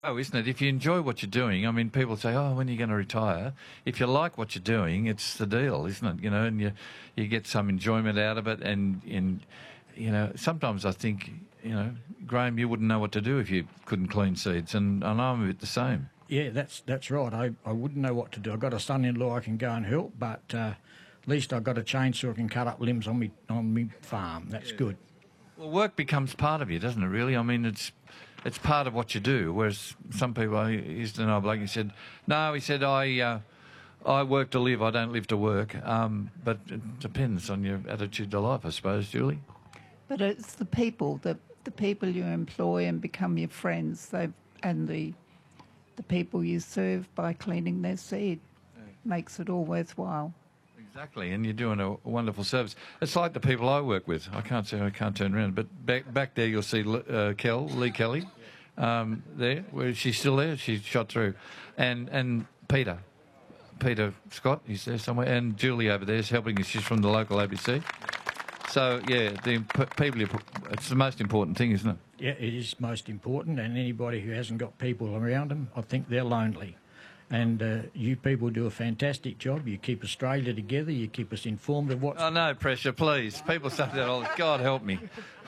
Oh, isn't it? If you enjoy what you're doing, I mean, people say, "Oh, when are you going to retire?" If you like what you're doing, it's the deal, isn't it? You know, and you get some enjoyment out of it, and you know, sometimes I think, you know, Graham, you wouldn't know what to do if you couldn't clean seeds, and I'm a bit the same. Yeah, that's right. I wouldn't know what to do. I've got a son-in-law I can go and help, but at least I've got a chainsaw I can cut up limbs on me farm. That's good. Well, work becomes part of you, doesn't it, really? I mean, it's part of what you do, whereas some people, I used to know a bloke who said, no, he said, I work to live, I don't live to work. But it depends on your attitude to life, I suppose, Julie. But it's the people, the people you employ and become your friends, and the people you serve by cleaning their seed makes it all worthwhile. Exactly, and you're doing a wonderful service. It's like the people I work with. I can't say I can't turn around, but back there you'll see Lee Kelly there. Where she's still there. She's shot through, and Peter Scott, he's there somewhere, and Julie over there is helping us. She's from the local ABC. So yeah, the people. It's the most important thing, isn't it? Yeah, it is most important, and anybody who hasn't got people around them, I think they're lonely. And you people do a fantastic job. You keep Australia together. You keep us informed of what's... Oh, no pressure, please. People say that all... God help me.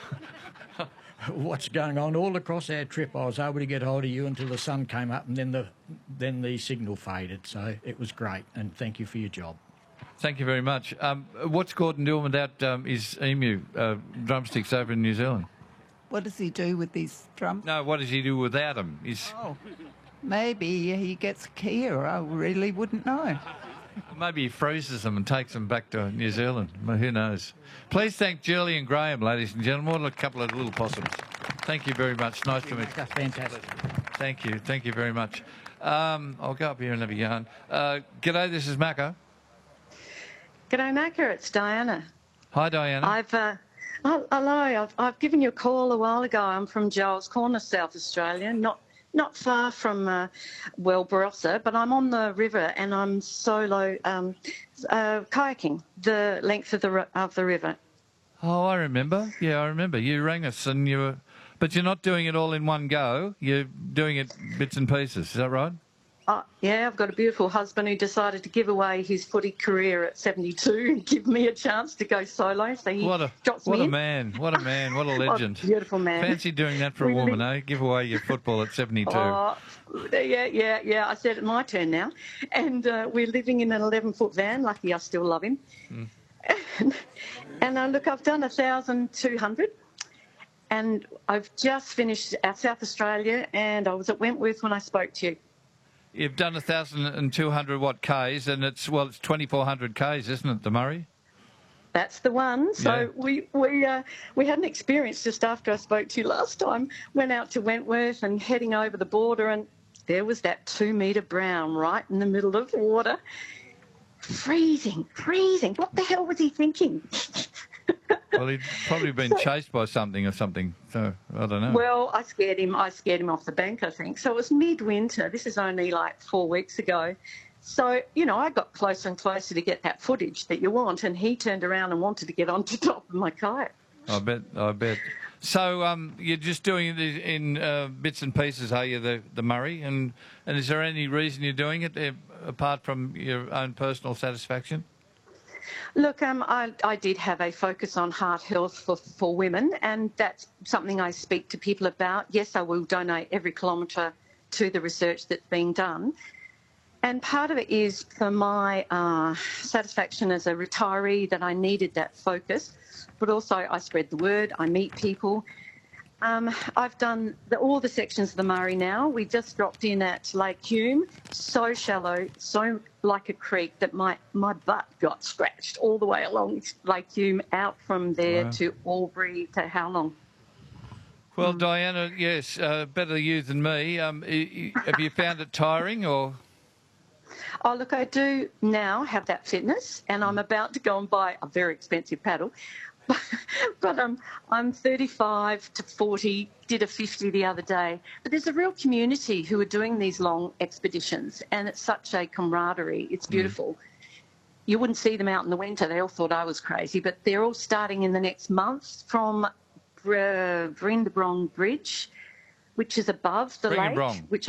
what's going on all across our trip. I was able to get hold of you until the sun came up, and then the signal faded. So it was great, and thank you for your job. Thank you very much. What's Gordon doing without his emu drumsticks over in New Zealand? What does he do with these drums? No, what does he do without them? Maybe he gets a Kia. I really wouldn't know. Maybe he freezes them and takes them back to New Zealand. Well, who knows? Please thank Julie and Graham, ladies and gentlemen. What a couple of little possums. Thank you very much. Nice to meet you. That's fantastic. Thank you. Thank you very much. I'll go up here and have a yarn. G'day, this is Macca. G'day, Macca. It's Diana. Hi, Diana. Hello. I've given you a call a while ago. I'm from Giles Corner, South Australia, not far from Barossa, but I'm on the river and I'm solo kayaking the length of the river. Oh, I remember. Yeah, I remember. You rang us and but you're not doing it all in one go. You're doing it bits and pieces. Is that right? Yeah, I've got a beautiful husband who decided to give away his footy career at 72 and give me a chance to go solo. So he drops me in. What a man, what a legend. Oh, beautiful man. Fancy doing that for a woman, eh? Give away your football at 72. Oh, yeah. I said it's my turn now. And we're living in an 11-foot van. Lucky I still love him. Mm. And look, I've done 1,200. And I've just finished South Australia, and I was at Wentworth when I spoke to you. You've done 1,200 Ks, and it's 2,400 Ks, isn't it, the Murray? That's the one. So yeah. we had an experience just after I spoke to you last time. Went out to Wentworth and heading over the border, and there was that 2-metre brown right in the middle of the water. Freezing. What the hell was he thinking? Well, he'd probably been chased by something or something, so I don't know. Well, I scared him off the bank, I think. So it was midwinter. This is only like 4 weeks ago. So, you know, I got closer and closer to get that footage that you want, and he turned around and wanted to get onto top of my kayak. I bet. So you're just doing it in bits and pieces, are you, the Murray? And is there any reason you're doing it, apart from your own personal satisfaction? Look, I did have a focus on heart health for women, and that's something I speak to people about. Yes, I will donate every kilometre to the research that's being done. And part of it is for my satisfaction as a retiree that I needed that focus, but also I spread the word, I meet people. I've done all the sections of the Murray now. We just dropped in at Lake Hume, so shallow, so like a creek that my butt got scratched all the way along Lake Hume, out from there to Albury to how long? Well, Diana, yes, better you than me. Have you found it tiring or...? Oh, look, I do now have that fitness, and I'm about to go and buy a very expensive paddle. But I'm 35 to 40, did a 50 the other day. But there's a real community who are doing these long expeditions, and it's such a camaraderie. It's beautiful. You wouldn't see them out in the winter. They all thought I was crazy, but they're all starting in the next month from Brindlebrong Bridge, which is above the lake, which